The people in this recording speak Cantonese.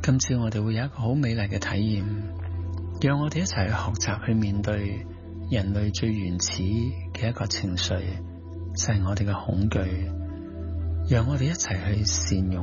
今次我哋會有一個好美麗嘅體驗，讓我哋一齊去學習去面對人類最原始嘅一個情緒，就係我哋嘅恐懼，讓我哋一齊去善用